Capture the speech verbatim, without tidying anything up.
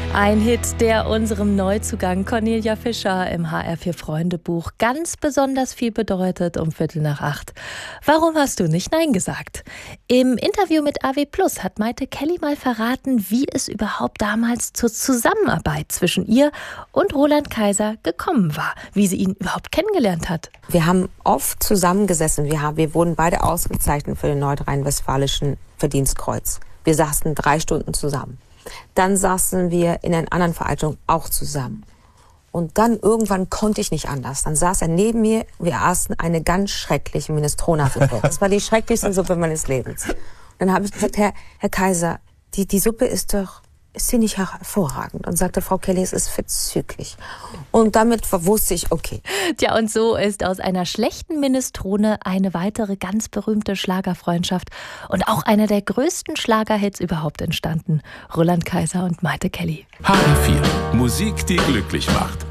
Ein Hit, der unserem Neuzugang Cornelia Fischer im H R vier Freunde-Buch ganz besonders viel bedeutet um Viertel nach acht. Warum hast du nicht Nein gesagt? Im Interview mit A W Plus hat Mayte Kelly mal verraten, wie es überhaupt damals zur Zusammenarbeit zwischen ihr und Roland Kaiser gekommen war, wie sie ihn überhaupt kennengelernt hat. Wir haben oft zusammengesessen. Wir, haben, wir wurden beide ausgezeichnet für den nordrhein-westfälischen Verdienstkreuz. Wir saßen drei Stunden zusammen. Dann saßen wir in einer anderen Veranstaltung auch zusammen. Und dann irgendwann konnte ich nicht anders. Dann saß er neben mir, wir aßen eine ganz schreckliche Minestrone-Suppe. Das war die schrecklichste Suppe meines Lebens. Und dann habe ich gesagt, Herr, Herr Kaiser, die, die Suppe ist doch, ist sie nicht hervorragend? Und sagte Frau Kelly, es ist verzüglich. Und damit wusste ich, okay. Tja, und so ist aus einer schlechten Minestrone eine weitere ganz berühmte Schlagerfreundschaft und auch einer der größten Schlagerhits überhaupt entstanden. Roland Kaiser und Mayte Kelly. H R vier. Musik, die glücklich macht.